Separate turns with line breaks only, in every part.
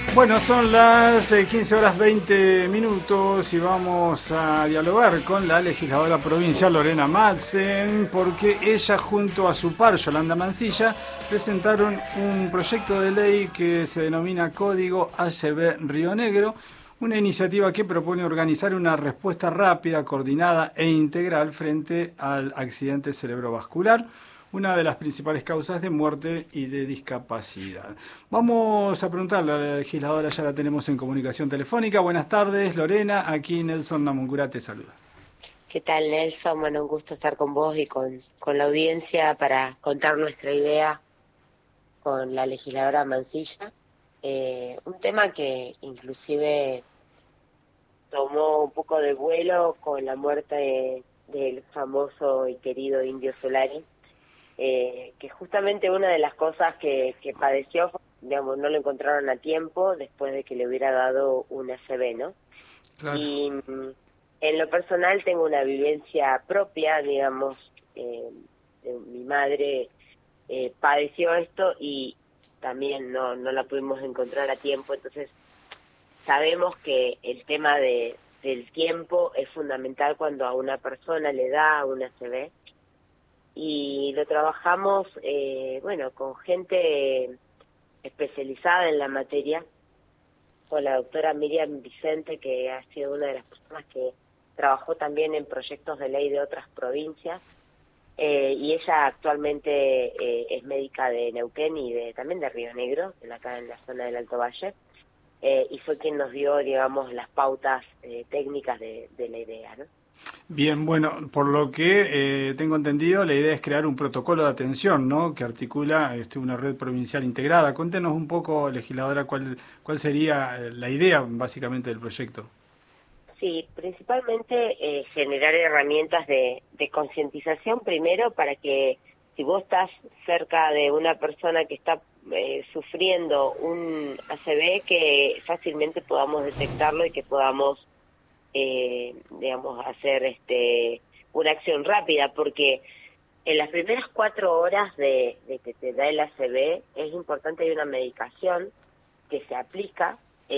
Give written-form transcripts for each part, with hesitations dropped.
Bueno, son las 15 horas 20 minutos y vamos a dialogar con la legisladora provincial Lorena Madsen, porque ella junto a su par Yolanda Mansilla presentaron un proyecto de ley que se denomina Código ACV Río Negro, una iniciativa que propone organizar una respuesta rápida, coordinada e integral frente al accidente cerebrovascular, una de las principales causas de muerte y de discapacidad. Vamos a preguntarle a la legisladora, ya la tenemos en comunicación telefónica. Buenas tardes, Lorena. Aquí Nelson Namungura te saluda.
¿Qué tal, Nelson? Bueno, un gusto estar con vos y con la audiencia para contar nuestra idea con la legisladora Mansilla. Un tema que inclusive tomó un poco de vuelo con la muerte del famoso y querido Indio Solari, que justamente una de las cosas que padeció, digamos, no lo encontraron a tiempo después de que le hubiera dado un ACV, ¿no?
Claro.
Y en lo personal tengo una vivencia propia, digamos, mi madre padeció esto y también no la pudimos encontrar a tiempo, entonces sabemos que el tema del tiempo es fundamental cuando a una persona le da un ACV, y lo trabajamos, con gente especializada en la materia, con la doctora Miriam Vicente, que ha sido una de las personas que trabajó también en proyectos de ley de otras provincias, y ella actualmente es médica de Neuquén y también de Río Negro, acá en la zona del Alto Valle, y fue quien nos dio, digamos, las pautas técnicas de la idea, ¿no?
Bien, bueno, por lo que tengo entendido, la idea es crear un protocolo de atención, ¿no?, que articula una red provincial integrada. Cuéntenos un poco, legisladora, cuál sería la idea básicamente del proyecto.
Sí, principalmente generar herramientas de concientización primero para que si vos estás cerca de una persona que está sufriendo un ACV, que fácilmente podamos detectarlo y que podamos, digamos, hacer una acción rápida, porque en las primeras 4 horas de que te da el ACV es importante, hay una medicación que se aplica,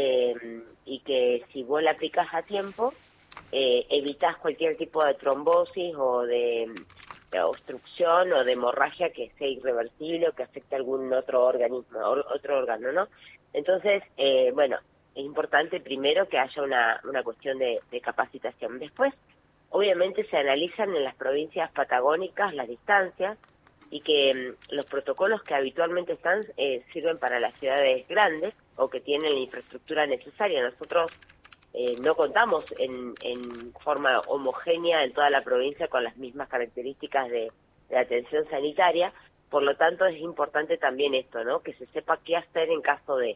y que si vos la aplicas a tiempo, evitas cualquier tipo de trombosis o de obstrucción o de hemorragia que sea irreversible o que afecte a algún otro organismo, otro órgano, ¿no? Entonces, es importante primero que haya una cuestión de capacitación. Después, obviamente, se analizan en las provincias patagónicas las distancias y que los protocolos que habitualmente están sirven para las ciudades grandes o que tienen la infraestructura necesaria. Nosotros no contamos en forma homogénea en toda la provincia con las mismas características de atención sanitaria, por lo tanto es importante también esto, ¿no?, que se sepa qué hacer en caso de...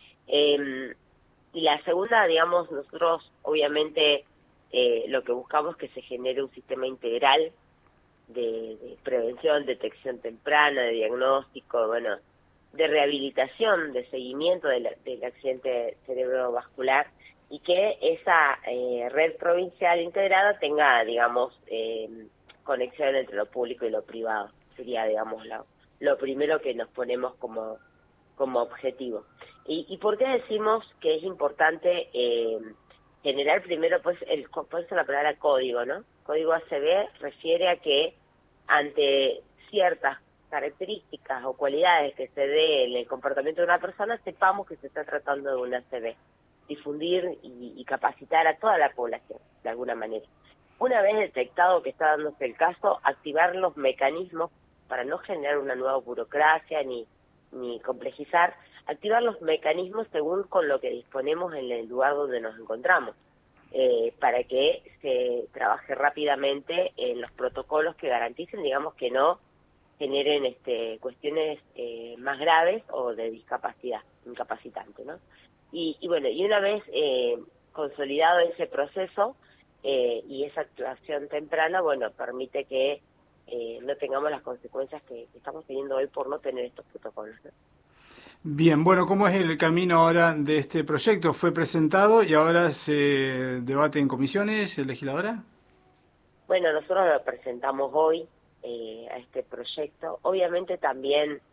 Y la segunda, digamos, nosotros obviamente lo que buscamos es que se genere un sistema integral de prevención, detección temprana, de diagnóstico, de rehabilitación, de seguimiento del accidente cerebrovascular, y que esa red provincial integrada tenga, digamos, conexión entre lo público y lo privado. Sería, digamos, lo primero que nos ponemos como objetivo. ¿Y por qué decimos que es importante generar primero, pues, por eso la palabra código, ¿no? Código ACV refiere a que ante ciertas características o cualidades que se dé en el comportamiento de una persona, sepamos que se está tratando de un ACV. Difundir y capacitar a toda la población, de alguna manera. Una vez detectado que está dándose el caso, activar los mecanismos para no generar una nueva burocracia ni complejizar, activar los mecanismos según con lo que disponemos en el lugar donde nos encontramos, para que se trabaje rápidamente en los protocolos que garanticen, digamos, que no generen cuestiones más graves o de discapacidad, incapacitante, ¿no? Y una vez consolidado ese proceso y esa actuación temprana, permite que no tengamos las consecuencias que estamos teniendo hoy por no tener estos protocolos, ¿no?
Bien, bueno, ¿cómo es el camino ahora de este proyecto? ¿Fue presentado y ahora se debate en comisiones, legisladora?
Bueno, nosotros lo presentamos hoy a este proyecto. Obviamente también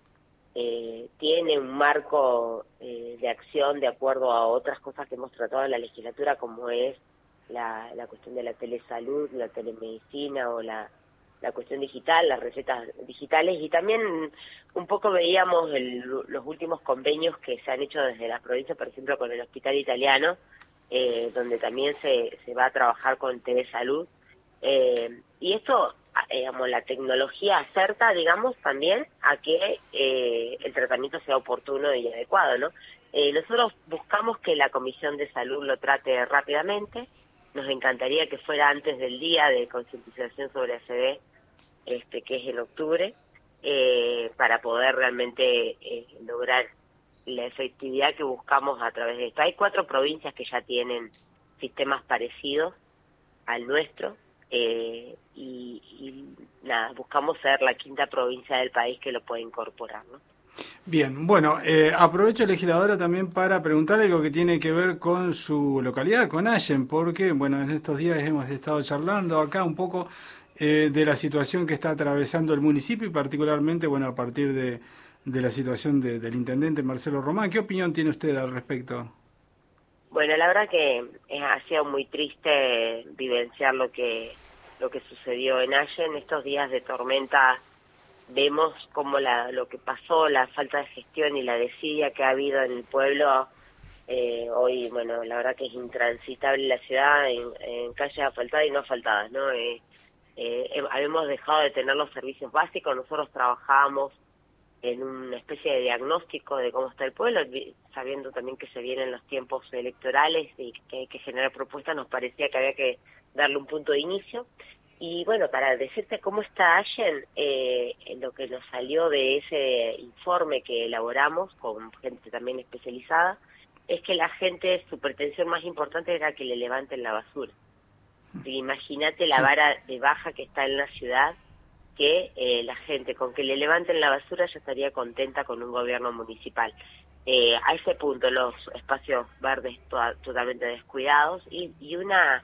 tiene un marco de acción de acuerdo a otras cosas que hemos tratado en la legislatura, como es la cuestión de la telesalud, la telemedicina o la cuestión digital, las recetas digitales, y también un poco veíamos los últimos convenios que se han hecho desde la provincia, por ejemplo, con el Hospital Italiano, donde también se va a trabajar con telesalud. Y esto, digamos, la tecnología acerta, digamos, también a que el tratamiento sea oportuno y adecuado, ¿no? Nosotros buscamos que la Comisión de Salud lo trate rápidamente. Nos encantaría que fuera antes del día de concientización sobre ACV, que es en octubre, para poder realmente lograr la efectividad que buscamos a través de esto. Hay 4 provincias que ya tienen sistemas parecidos al nuestro, y nada, buscamos ser la 5ª provincia del país que lo puede incorporar, ¿no?
Bien, bueno, aprovecho, legisladora, también para preguntarle algo que tiene que ver con su localidad, con Allen, porque, bueno, en estos días hemos estado charlando acá un poco de la situación que está atravesando el municipio y particularmente, bueno, a partir de la situación del intendente Marcelo Román. ¿Qué opinión tiene usted al respecto?
Bueno, la verdad que ha sido muy triste vivenciar lo que sucedió en Allen. Estos días de tormenta vemos cómo lo que pasó, la falta de gestión y la desidia que ha habido en el pueblo. Hoy, bueno, la verdad que es intransitable la ciudad en calles asfaltadas y no asfaltadas, ¿no? Habíamos dejado de tener los servicios básicos. Nosotros trabajábamos en una especie de diagnóstico de cómo está el pueblo, sabiendo también que se vienen los tiempos electorales y que hay que generar propuestas. Nos parecía que había que darle un punto de inicio. Y bueno, para decirte cómo está Allen, lo que nos salió de ese informe que elaboramos con gente también especializada, es que la gente, su pretensión más importante era que le levanten la basura. Imagínate la vara de baja que está en la ciudad, que la gente con que le levanten la basura ya estaría contenta con un gobierno municipal. A ese punto los espacios verdes totalmente descuidados y una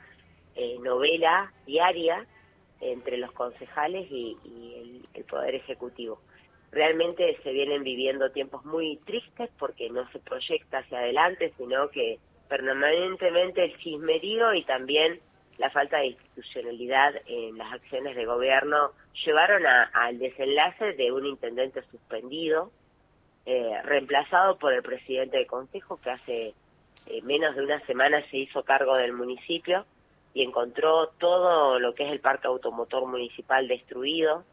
novela diaria entre los concejales y el Poder Ejecutivo. Realmente se vienen viviendo tiempos muy tristes porque no se proyecta hacia adelante, sino que permanentemente el chismerío y también la falta de institucionalidad en las acciones de gobierno llevaron al desenlace de un intendente suspendido, reemplazado por el presidente del consejo, que hace menos de una semana se hizo cargo del municipio y encontró todo lo que es el parque automotor municipal destruido,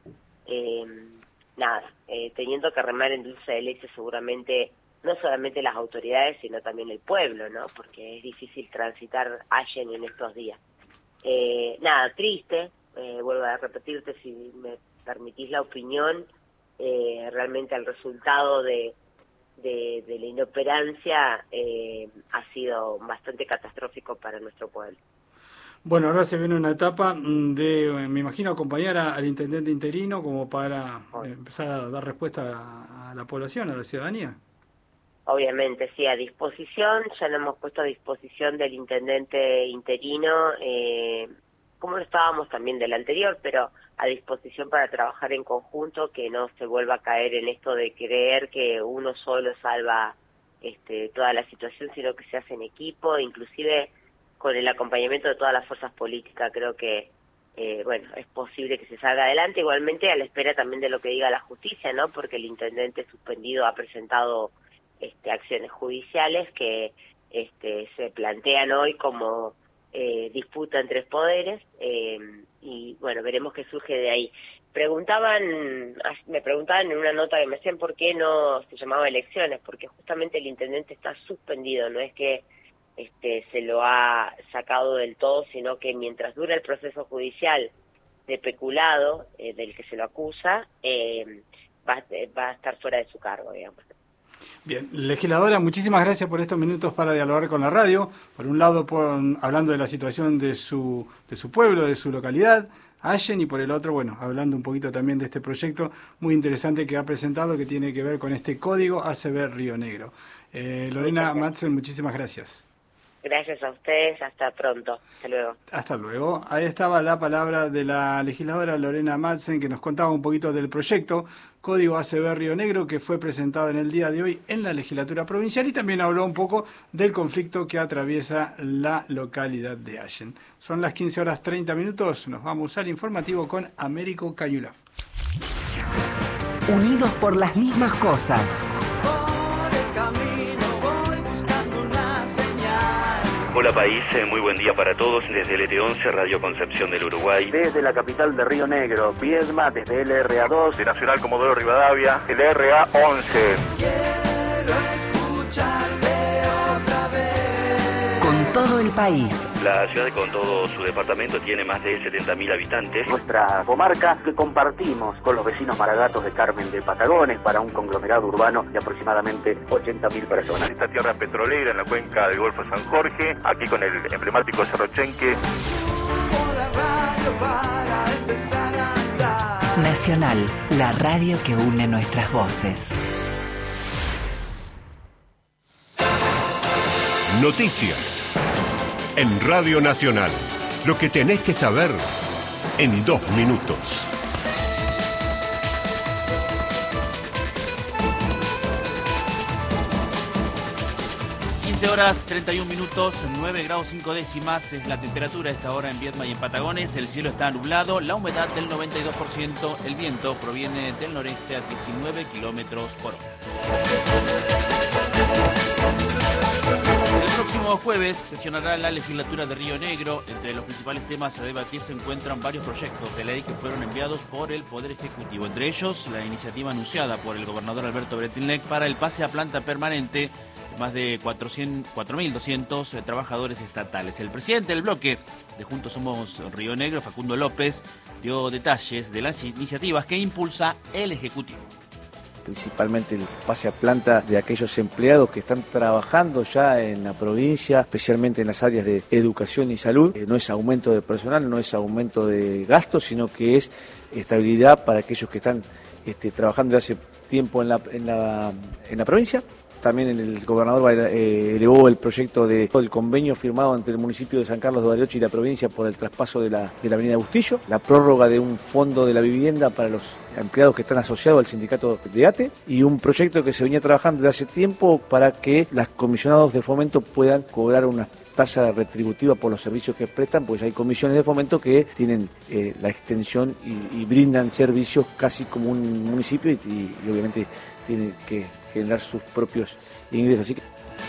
teniendo que remar en dulce de leche seguramente, no solamente las autoridades, sino también el pueblo, ¿no? Porque es difícil transitar Allen en estos días. Triste, vuelvo a repetirte, si me permitís la opinión, realmente el resultado de la inoperancia ha sido bastante catastrófico para nuestro pueblo.
Bueno, ahora se viene una etapa me imagino, acompañar al intendente interino como para empezar a dar respuesta a la población, a la ciudadanía.
Obviamente, sí, a disposición, ya lo hemos puesto a disposición del intendente interino, como lo estábamos también del anterior, pero a disposición para trabajar en conjunto, que no se vuelva a caer en esto de creer que uno solo salva toda la situación, sino que se hace en equipo, inclusive con el acompañamiento de todas las fuerzas políticas. Creo que es posible que se salga adelante, igualmente a la espera también de lo que diga la justicia, ¿no? Porque el intendente suspendido ha presentado acciones judiciales que se plantean hoy como disputa entre poderes, y bueno, veremos qué surge de ahí. Me preguntaban en una nota que me hacían por qué no se llamaba elecciones, porque justamente el intendente está suspendido, no es que se lo ha sacado del todo, sino que mientras dura el proceso judicial de peculado del que se lo acusa, va a estar fuera de su cargo, digamos.
Bien, legisladora, muchísimas gracias por estos minutos para dialogar con la radio. Por un lado, hablando de la situación de su pueblo, de su localidad, Allen, y por el otro, bueno, hablando un poquito también de este proyecto muy interesante que ha presentado, que tiene que ver con este código ACV Río Negro. Lorena Madsen, muchísimas gracias.
Gracias a ustedes, hasta pronto, hasta luego.
Hasta luego. Ahí estaba la palabra de la legisladora Lorena Madsen, que nos contaba un poquito del proyecto Código ACB Río Negro, que fue presentado en el día de hoy en la legislatura provincial, y también habló un poco del conflicto que atraviesa la localidad de Allen. Son las 15:30, nos vamos al informativo con Américo Cayulaf.
Unidos por las mismas cosas.
Hola país, muy buen día para todos desde el ET11, Radio Concepción del Uruguay.
Desde la capital de Río Negro, Viedma, desde LRA2,
de Nacional Comodoro Rivadavia, LRA11.
Quiero escucharte otra vez. Con todo el país.
La ciudad, con todo su departamento, tiene más de 70.000 habitantes.
Nuestra comarca que compartimos con los vecinos maragatos de Carmen de Patagones para un conglomerado urbano de aproximadamente 80.000 personas.
Esta tierra petrolera en la cuenca del Golfo San Jorge, aquí con el emblemático Cerro Chenque.
Nacional, la radio que une nuestras voces.
Noticias. En Radio Nacional, lo que tenés que saber en 2 minutos.
Horas 31 minutos, 9 grados 5 décimas es la temperatura a esta hora en Viedma y en Patagones. El cielo está nublado, la humedad del 92%, el viento proviene del noreste a 19 kilómetros por hora. El próximo jueves sesionará la legislatura de Río Negro. Entre los principales temas a debatir se encuentran varios proyectos de ley que fueron enviados por el Poder Ejecutivo. Entre ellos, la iniciativa anunciada por el gobernador Alberto Bretilnec para el pase a planta permanente más de 4.200 trabajadores estatales. El presidente del bloque de Juntos Somos Río Negro, Facundo López, dio detalles de las iniciativas que impulsa el Ejecutivo.
Principalmente el pase a planta de aquellos empleados que están trabajando ya en la provincia, especialmente en las áreas de educación y salud. No es aumento de personal, no es aumento de gastos, sino que es estabilidad para aquellos que están trabajando desde hace tiempo en la provincia. También el gobernador elevó el proyecto del convenio firmado entre el municipio de San Carlos de Bariloche y la provincia por el traspaso de la avenida Bustillo, la prórroga de un fondo de la vivienda para los empleados que están asociados al sindicato de ATE y un proyecto que se venía trabajando desde hace tiempo para que los comisionados de fomento puedan cobrar una tasa retributiva por los servicios que prestan, pues hay comisiones de fomento que tienen la extensión y brindan servicios casi como un municipio y obviamente tienen que generar sus propios ingresos. Así que...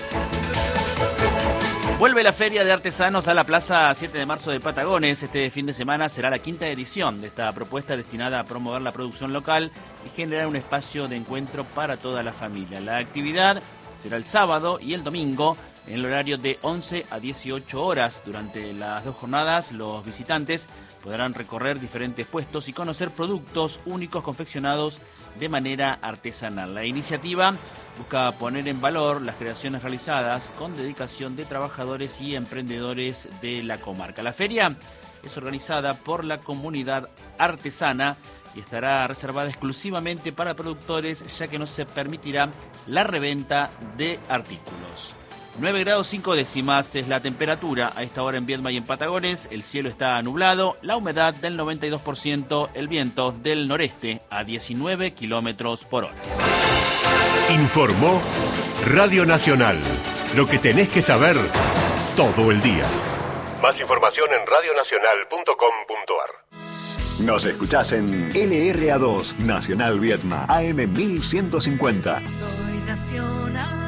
Vuelve la Feria de Artesanos a la Plaza 7 de Marzo de Patagones. Este fin de semana será la quinta edición de esta propuesta destinada a promover la producción local y generar un espacio de encuentro para toda la familia. La actividad será el sábado y el domingo en el horario de 11 a 18 horas. Durante las 2 jornadas, los visitantes podrán recorrer diferentes puestos y conocer productos únicos confeccionados de manera artesanal. La iniciativa busca poner en valor las creaciones realizadas con dedicación de trabajadores y emprendedores de la comarca. La feria es organizada por la comunidad artesana y estará reservada exclusivamente para productores, ya que no se permitirá la reventa de artículos. 9 grados 5 décimas es la temperatura a esta hora en Viedma y en Patagones. El cielo está nublado, la humedad del 92%, el viento del noreste a 19 kilómetros por hora.
Informó Radio Nacional. Lo que tenés que saber todo el día. Más información en radionacional.com.ar.
Nos escuchás en LRA2, Nacional Viedma, AM 1150.
Soy Nacional.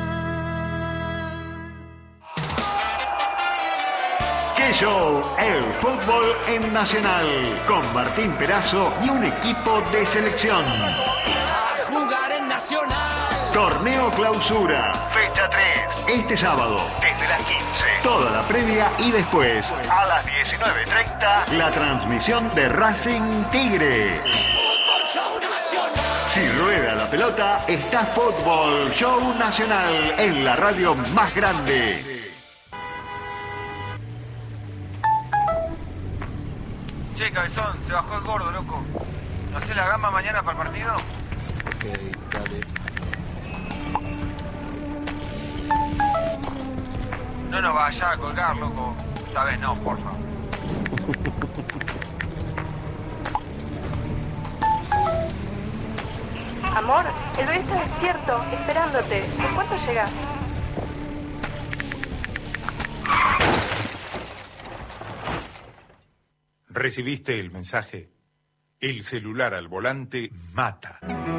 Show, el fútbol en Nacional, con Martín Perazo y un equipo de selección.
Jugar en Nacional.
Torneo Clausura, fecha 3, este sábado, desde las 15. Toda la previa y después, a las 19:30, la transmisión de Racing Tigre. Si rueda la pelota, está Fútbol Show Nacional en la radio más grande.
Che, cabezón, se bajó el gordo, loco. ¿No sé la gama mañana para el partido?
Ok, dale.
No nos vayas a colgar, loco. Esta vez no, porfa.
Amor, el bebé está despierto, esperándote. ¿En cuánto llegas?
¿Recibiste el mensaje? El celular al volante mata.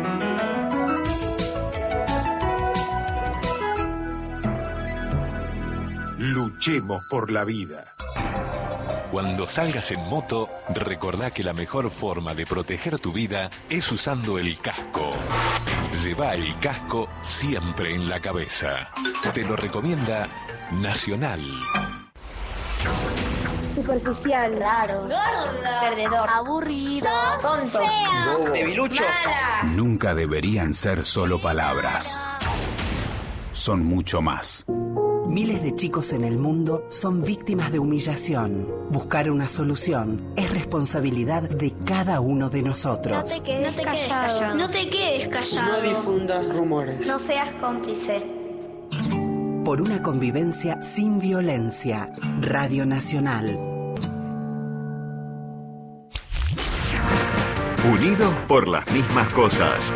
Luchemos por la vida.
Cuando salgas en moto, recordá que la mejor forma de proteger tu vida es usando el casco. Lleva el casco siempre en la cabeza. Te lo recomienda Nacional.
Superficial, raro, gordo, perdedor, aburrido, tonto, feo,
debilucho.
Mala.
Nunca deberían ser solo palabras. Son mucho más.
Miles de chicos en el mundo son víctimas de humillación. Buscar una solución es responsabilidad de cada uno de nosotros.
No te quedes callado. No te quedes callado.
No difundas rumores.
No seas cómplice.
Por una convivencia sin violencia. Radio Nacional.
Unidos por las mismas cosas.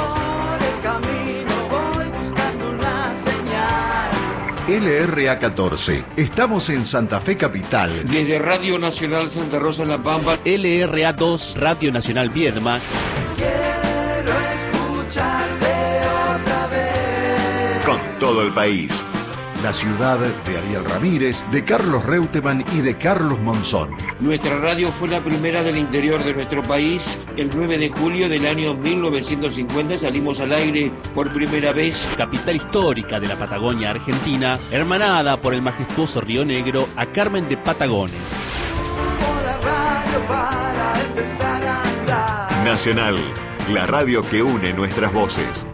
LRA14. Estamos en Santa Fe Capital.
Desde Radio Nacional Santa Rosa La Pampa.
LRA2 Radio Nacional Viedma.
Quiero escucharte otra vez.
Con todo el país. La ciudad de Ariel Ramírez, de Carlos Reutemann y de Carlos Monzón.
Nuestra radio fue la primera del interior de nuestro país. El 9 de julio del año 1950 salimos al aire por primera vez.
Capital histórica de la Patagonia Argentina, hermanada por el majestuoso Río Negro a Carmen de Patagones.
Nacional, la radio que une nuestras voces.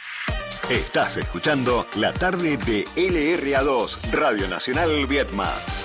Estás escuchando la tarde de LRA2, Radio Nacional Viedma.